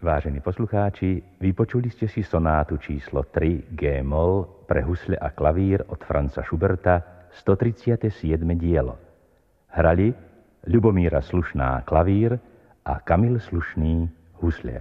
Vážení poslucháči, vypočuli ste si sonátu číslo 3 G-moll pre husle a klavír od Franza Schuberta, 137. dielo. Hrali Ľubomíra Slušná klavír a Kamil Slušný husle.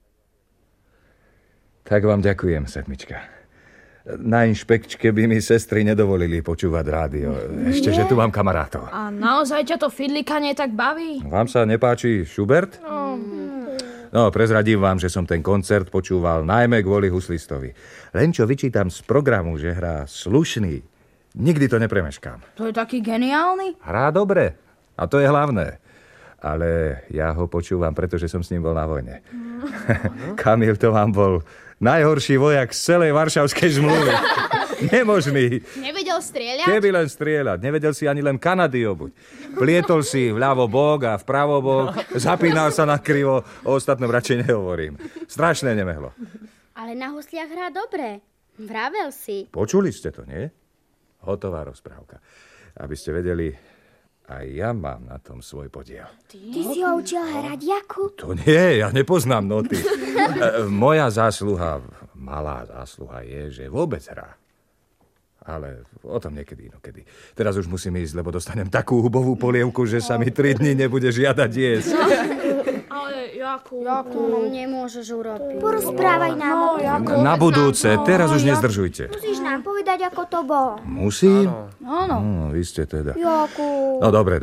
Tak vám ďakujem, sedmička. Na inšpekčke by mi sestry nedovolili počúvať rádio. Ešte, že tu mám kamarátov. A naozaj ťa to fidlikanie tak baví? Vám sa nepáči Schubert? No, prezradím vám, že som ten koncert počúval najmä kvôli huslistovi. Len čo vyčítam z programu, že hrá Slušný, nikdy to nepremeškám. To je taký geniálny? Hrá dobre, a to je hlavné. Ale ja ho počúvam, pretože som s ním bol na vojne. Kamil to vám bol najhorší vojak z celej Varšavskej zmluvy. Nemožný. Nevedel strieľať? Keby len strieľať. Nevedel si ani len Kanady obuť. Plietol si vľavo bok a vpravo bok. Zapínal sa na krivo. O ostatnom radšej nehovorím. Strašné nemehlo. Ale na husliach hrá dobre. Vravel si. Počuli ste to, nie? Hotová rozprávka. Aby ste vedeli, aj ja mám na tom svoj podiel. Ty si ho učil hrať, Jakub? To nie, ja nepoznám noty. Moja zásluha, malá zásluha je, že vôbec hrá. Ale o tom niekedy inokedy. Teraz už musím ísť, lebo dostanem takú hubovú polievku, že sa mi 3 dni nebude žiadať jesť. Ale Jakub... No, nemôžeš urobiť. Porozprávaj nám. Na budúce, teraz už nezdržujte. Musíš nám povedať, ako to bolo. Musím? Áno. Vy ste teda. Jakub. No dobre.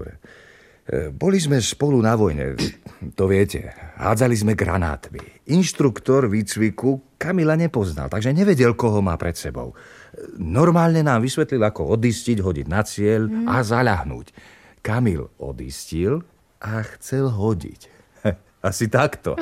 Boli sme spolu na vojne, to viete. Hádzali sme granátmi. Inštruktor výcviku Kamila nepoznal, takže nevedel, koho má pred sebou. Normálne nám vysvetlil, ako odistiť, hodiť na cieľ a zaľahnúť. Kamil odistil a chcel hodiť. Asi takto.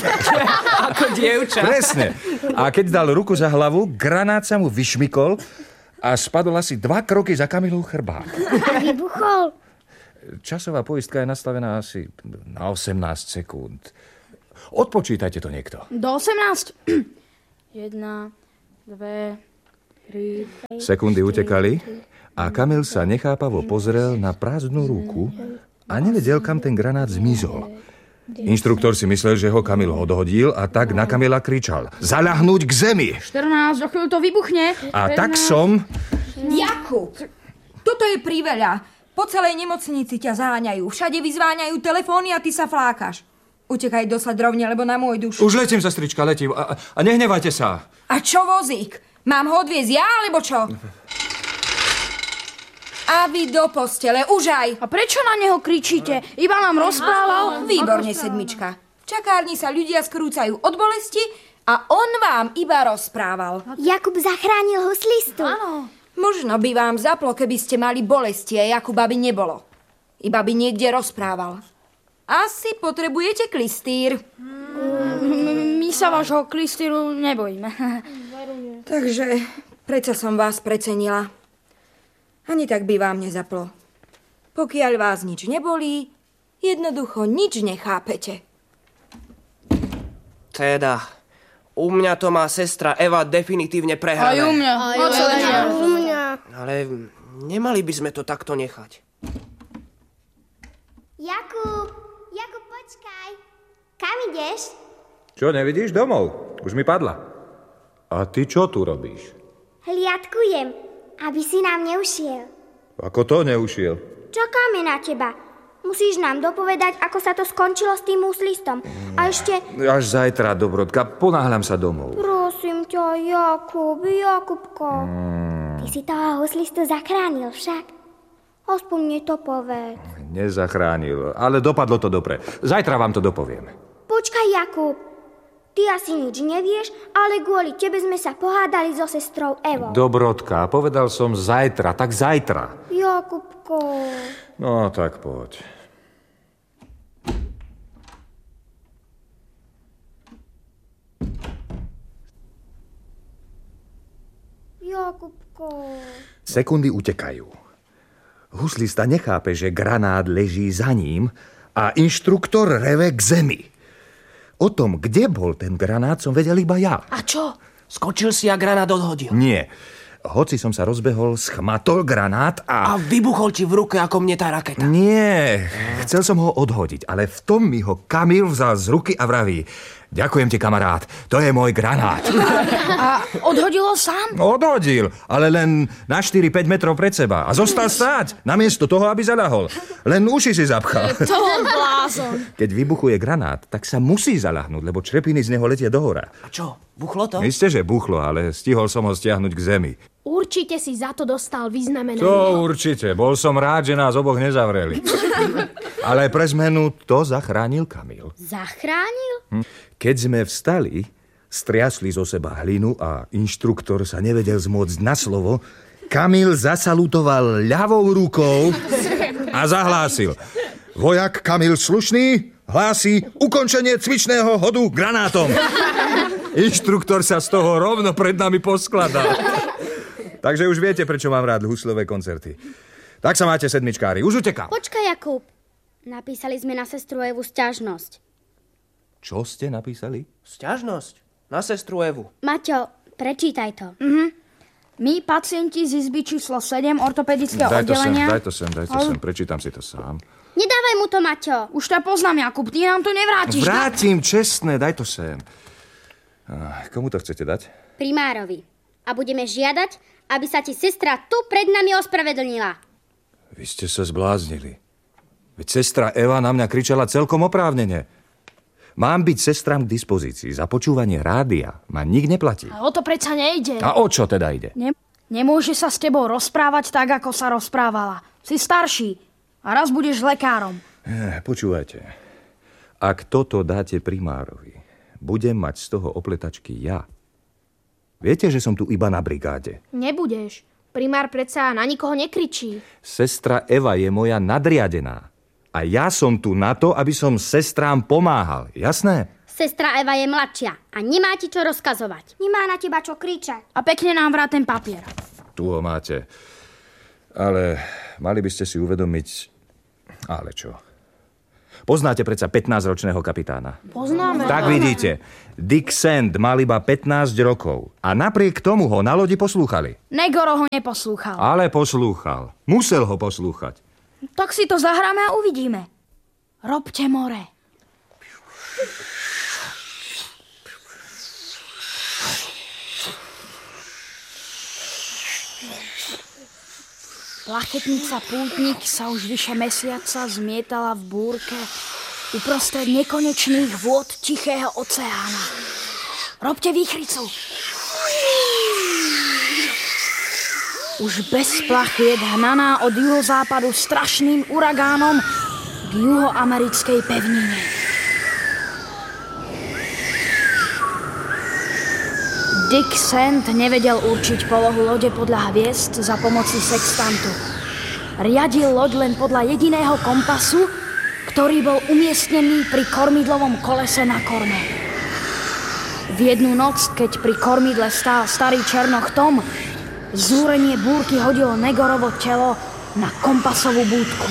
Ako dievča. Presne. A keď dal ruku za hlavu, granát sa mu vyšmykol a spadol asi 2 kroky za Kamilov chrbát. A vybuchol. Časová poistka je nastavená asi na 18 sekúnd. Odpočítajte to niekto. Do 18? 1, 2... Sekundy utekali a Kamil sa nechápavo pozrel na prázdnu ruku a nevedel, kam ten granát zmizol. Inštruktor si myslel, že ho Kamil odhodil a tak na Kamila kričal: zaľahnúť k zemi! 14, do chvíľu to vybuchne. A tak som... Jakub, toto je priveľa. Po celej nemocnici ťa zaháňajú. Všade vyzváňajú telefóny a ty sa flákaš. Utekaj do Sladrovne, lebo na môj dušu. Už letím, sestrička, letím. A nehnevajte sa. A čo vozík? Mám ho odviezť ja, alebo čo? A vy do postele, už aj. A prečo na neho kričíte? Iba nám rozprával. Výborne, sedmička. V čakárni sa ľudia skrúcajú od bolesti a on vám iba rozprával. Jakub zachránil huslistu. Áno. Možno by vám zaplo, keby ste mali bolesti a Jakuba by nebolo. Iba by niekde rozprával. Asi potrebujete klistýr. My sa vášho klistýru nebojíme. Takže predsa som vás precenila. Ani tak by vám nezaplo. Pokiaľ vás nič nebolí, jednoducho nič nechápete. Teda, u mňa to má sestra Eva definitívne prehrané. Aj u mňa. Ale nemali by sme to takto nechať. Jakub, počkaj. Kam ideš? Čo, nevidíš? Domov. Už mi padla. A ty čo tu robíš? Hliadkujem, aby si nám neušiel. Ako to neušiel? Čakáme na teba. Musíš nám dopovedať, ako sa to skončilo s tým huslistom. A ešte... Až zajtra, Dobrodka. Ponáhľam sa domov. Prosím ťa, Jakubko. Ty si toho huslistu zachránil však. Aspoň mi to povedz. Nezachránil, ale dopadlo to dobre. Zajtra vám to dopoviem. Počkaj, Jakub. Ty asi nič nevieš, ale kvôli tebe sme sa pohádali so sestrou Evou. Dobrodka, povedal som zajtra, tak zajtra. Jakubko. No, tak poď. Jakubko. Sekundy utekajú. Huslista nechápe, že granát leží za ním a inštruktor reve k zemi. O tom, kde bol ten granát, som vedel iba ja. A čo? Skočil si a granát odhodil? Nie. Hoci som sa rozbehol, schmatol granát A vybuchol ti v ruke ako mne tá raketa? Nie, chcel som ho odhodiť, ale v tom mi ho Kamil vzal z ruky a vraví: Ďakujem ti, kamarát. To je môj granát. A odhodilo sám? Odhodil, ale len na 4-5 metrov pred seba. A zostal stáť, namiesto toho, aby zaľahol. Len uši si zapchal. To bol blázon. Keď vybuchuje granát, tak sa musí zaľahnúť, lebo črepiny z neho letia dohora. A čo, buchlo to? Isté, že buchlo, ale stihol som ho stiahnuť k zemi. Určite si za to dostal vyznamenanie. To určite. Bol som rád, že nás oboch nezavreli. Ale pre zmenu to zachránil Kamil. Zachránil? Keď sme vstali, striasli zo seba hlinu a inštruktor sa nevedel zmôcť na slovo, Kamil zasalutoval ľavou rukou a zahlásil. Vojak Kamil Slušný hlási ukončenie cvičného hodu granátom. Inštruktor sa z toho rovno pred nami poskladal. Takže už viete, prečo mám rád huslové koncerty. Tak sa máte, sedmičkári. Už utekám. Počkaj, Jakub. Napísali sme na sestru Evu sťažnosť. Čo ste napísali? Sťažnosť na sestru Evu. Maťo, prečítaj to. My, pacienti z izby číslo 7 ortopedického oddelenia... Daj to sem, prečítam si to sám. Nedávaj mu to, Maťo. Už ťa poznám, Jakub, ty nám to nevrátiš. Vrátim, čestné, daj to sem. Komu to chcete dať? Primárovi. A budeme žiadať, aby sa ti sestra tu pred nami ospravedlnila. Vy ste sa zbláznili. Veď sestra Eva na mňa kričala celkom oprávnene. Mám byť sestram k dispozícii. Za počúvanie rádia ma nik neplatí. A o to predsa nejde. A o čo teda ide? Nemôže sa s tebou rozprávať tak, ako sa rozprávala. Si starší a raz budeš lekárom. Počúvajte. Ak toto dáte primárovi, budem mať z toho opletačky ja. Viete, že som tu iba na brigáde. Nebudeš. Primár predsa na nikoho nekričí. Sestra Eva je moja nadriadená. A ja som tu na to, aby som sestrám pomáhal. Jasné? Sestra Eva je mladšia a nemá ti čo rozkazovať. Nemá na teba čo kričať. A pekne nám vrá ten papier. Tu ho máte. Ale mali by ste si uvedomiť... Ale čo? Poznáte predsa 15-ročného kapitána. Poznáme. Tak vidíte. Dick Sand mal iba 15 rokov. A napriek tomu ho na lodi poslúchali. Negoro ho neposlúchal. Ale poslúchal. Musel ho poslúchať. Tak si to zahráme a uvidíme. Robte more. Plachetnica Pútnik sa už vyše mesiaca zmietala v búrke uprostred nekonečných vôd Tichého oceána. Robte výchricu. Už bez plachiet hnaná od juhozápadu strašným uragánom k juhoamerickej pevnine. Dick Sand nevedel určiť polohu lode podľa hviezd za pomoci sextantu. Riadil loď len podľa jediného kompasu, ktorý bol umiestnený pri kormidlovom kolese na korme. V jednu noc, keď pri kormidle stál starý černoch Tom, zúrenie búrky hodilo Negorovo telo na kompasovú búdku.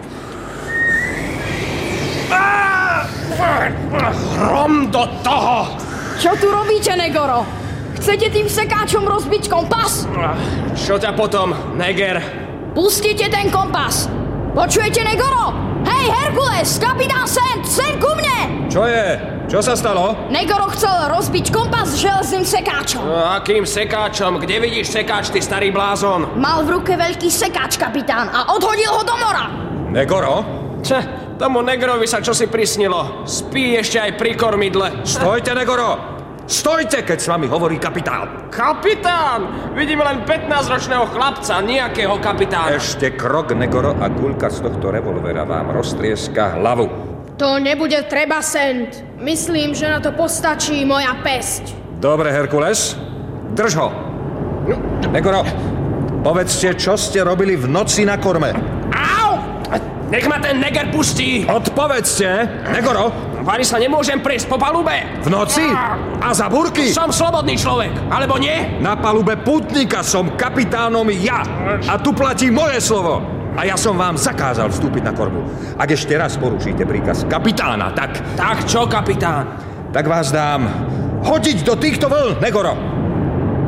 Hrom do toho! Čo tu robíte, Negoro? Chcete tým sekáčom rozbiť kompas? Čo ťa potom, Neger? Pustite ten kompas! Počujete, Negoro? Hej, Herkules, kapitán Sand, sem ku mne! Čo je? Čo sa stalo? Negoro chcel rozbiť kompas železným sekáčom. Akým sekáčom? Kde vidíš sekáč, ty starý blázon? Mal v ruke veľký sekáč, kapitán, a odhodil ho do mora. Negoro? Tomu Negerovi sa čosi prisnilo. Spí ešte aj pri kormidle. Stojte, Negoro! Stojte, keď s vami hovorí kapitán. Kapitán! Vidíme len 15-ročného chlapca, nejakého kapitána. Ešte krok, Negoro, a guľka z tohto revolvera vám roztrieska hlavu. To nebude treba, Sand. Myslím, že na to postačí moja pesť. Dobre, Herkules. Drž ho. Negoro, povedzte, čo ste robili v noci na korme. Au! Nech ma ten Neger pustí. Odpovedzte, Negoro. Vari sa nemôžem prejsť po palube. V noci? A za búrky? Som slobodný človek, alebo nie? Na palube Pútnika som kapitánom ja. A tu platí moje slovo. A ja som vám zakázal vstúpiť na kormu. Ak ešte raz porušíte príkaz kapitána, tak... Tak čo, kapitán? Tak vás dám hodiť do týchto vln, Negoro.